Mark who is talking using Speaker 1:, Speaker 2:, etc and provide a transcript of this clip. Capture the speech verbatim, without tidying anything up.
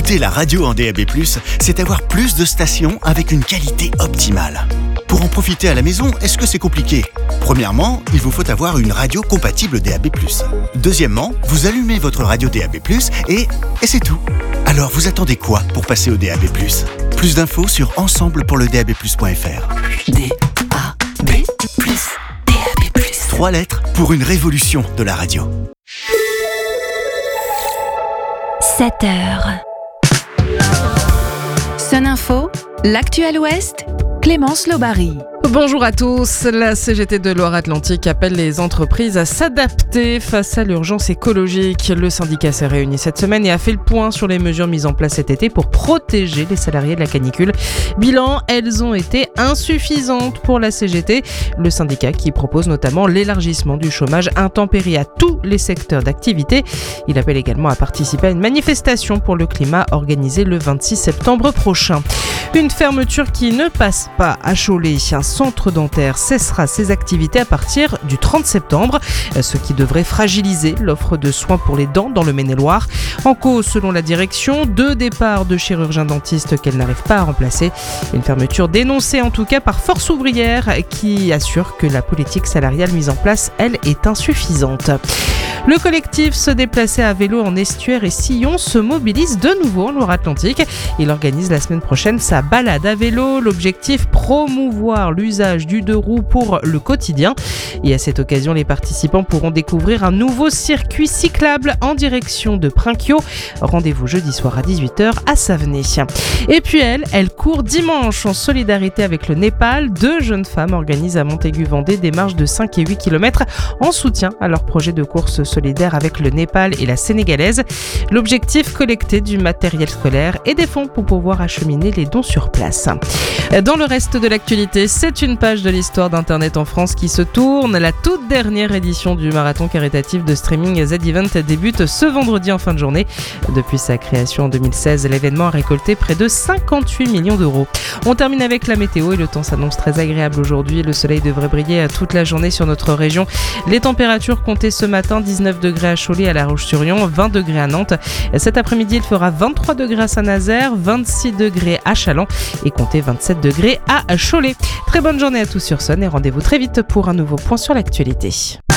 Speaker 1: Écouter la radio en D A B plus, c'est avoir plus de stations avec une qualité optimale. Pour en profiter à la maison, est-ce que c'est compliqué ? Premièrement, il vous faut avoir une radio compatible D A B plus. Deuxièmement, vous allumez votre radio D A B plus et, et c'est tout. Alors vous attendez quoi pour passer au D A B plus ? Plus d'infos sur ensemble pour le D A B plus point F R.
Speaker 2: D A B plus, D A B plus.
Speaker 1: Trois lettres pour une révolution de la radio.
Speaker 2: sept heures. Sun Info, l'actuel Ouest, Clémence Lobary.
Speaker 3: Bonjour à tous. La C G T de Loire-Atlantique appelle les entreprises à s'adapter face à l'urgence écologique. Le syndicat s'est réuni cette semaine et a fait le point sur les mesures mises en place cet été pour protéger les salariés de la canicule. Bilan, elles ont été insuffisantes pour la C G T. Le syndicat qui propose notamment l'élargissement du chômage intempérie à tous les secteurs d'activité. Il appelle également à participer à une manifestation pour le climat organisée le vingt-six septembre prochain. Une fermeture qui ne passe pas à Cholet. Un centre dentaire cessera ses activités à partir du trente septembre, ce qui devrait fragiliser l'offre de soins pour les dents dans le Maine-et-Loire. En cause, selon la direction, deux départs de chirurgiens dentistes qu'elle n'arrive pas à remplacer. Une fermeture dénoncée en tout cas par Force ouvrière qui assure que la politique salariale mise en place, elle, est insuffisante. Le collectif Se déplacer à vélo en estuaire et sillon se mobilise de nouveau en Loire-Atlantique. Il organise la semaine prochaine sa balade à vélo. L'objectif, promouvoir l'usage du deux roues pour le quotidien. Et à cette occasion, les participants pourront découvrir un nouveau circuit cyclable en direction de Prinquio. Rendez-vous jeudi soir à dix-huit heures à Savenay. Et puis elle, elle court dimanche en solidarité avec le Népal. Deux jeunes femmes organisent à Montaigu-Vendée des marches de cinq et huit kilomètres en soutien à leur projet de course solidaire avec le Népal et la Sénégalaise. L'objectif, collecter du matériel scolaire et des fonds pour pouvoir acheminer les dons sur place. Dans le reste de l'actualité, c'est une page de l'histoire d'Internet en France qui se tourne. La toute dernière édition du marathon caritatif de streaming Z-Event débute ce vendredi en fin de journée. Depuis sa création en deux mille seize, l'événement a récolté près de cinquante-huit millions d'euros. On termine avec la météo et le temps s'annonce très agréable aujourd'hui. Le soleil devrait briller toute la journée sur notre région. Les températures comptées ce matin, dix-neuf degrés à Cholet, à La Roche-sur-Yon, vingt degrés à Nantes. Cet après-midi, il fera vingt-trois degrés à Saint-Nazaire, vingt-six degrés à Châlons et comptez vingt-sept degrés à Cholet. Très bonne journée à tous sur Sun et rendez-vous très vite pour un nouveau point sur l'actualité.